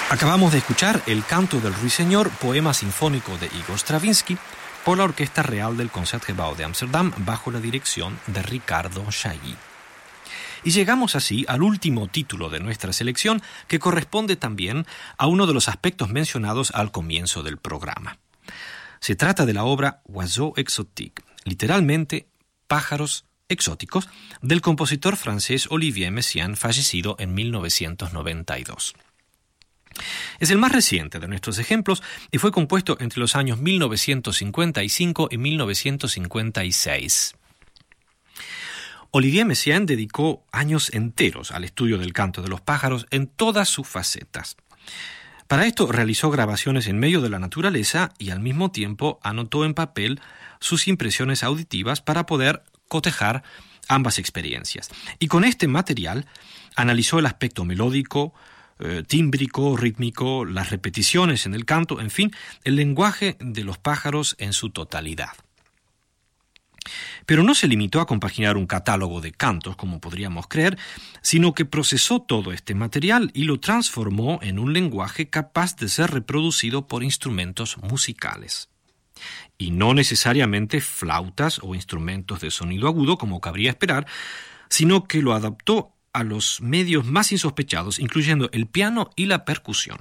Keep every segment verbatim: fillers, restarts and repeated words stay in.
Acabamos de escuchar El canto del ruiseñor, poema sinfónico de Igor Stravinsky, por la Orquesta Real del Concertgebouw de Ámsterdam bajo la dirección de Ricardo Chailly. Y llegamos así al último título de nuestra selección, que corresponde también a uno de los aspectos mencionados al comienzo del programa. Se trata de la obra Oiseaux exotiques, literalmente pájaros exóticos, del compositor francés Olivier Messiaen, fallecido en mil novecientos noventa y dos. Es el más reciente de nuestros ejemplos y fue compuesto entre los años mil novecientos cincuenta y cinco y mil novecientos cincuenta y seis. Olivier Messiaen dedicó años enteros al estudio del canto de los pájaros en todas sus facetas. Para esto realizó grabaciones en medio de la naturaleza y al mismo tiempo anotó en papel sus impresiones auditivas para poder cotejar ambas experiencias. Y con este material analizó el aspecto melódico, eh, tímbrico, rítmico, las repeticiones en el canto, en fin, el lenguaje de los pájaros en su totalidad. Pero no se limitó a compaginar un catálogo de cantos, como podríamos creer, sino que procesó todo este material y lo transformó en un lenguaje capaz de ser reproducido por instrumentos musicales. Y no necesariamente flautas o instrumentos de sonido agudo, como cabría esperar, sino que lo adaptó a los medios más insospechados, incluyendo el piano y la percusión.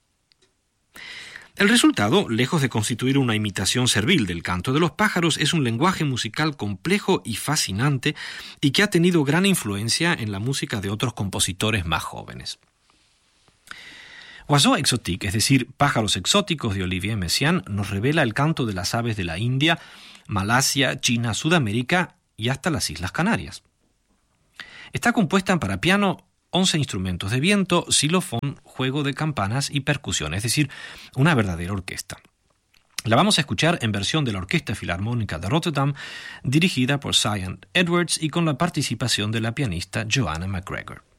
El resultado, lejos de constituir una imitación servil del canto de los pájaros, es un lenguaje musical complejo y fascinante y que ha tenido gran influencia en la música de otros compositores más jóvenes. Oiseaux exotiques, es decir, pájaros exóticos de Olivier Messiaen, nos revela el canto de las aves de la India, Malasia, China, Sudamérica y hasta las Islas Canarias. Está compuesta para piano, once instrumentos de viento, xilofón, juego de campanas y percusión, es decir, una verdadera orquesta. La vamos a escuchar en versión de la Orquesta Filarmónica de Rotterdam, dirigida por Sion Edwards y con la participación de la pianista Joanna McGregor.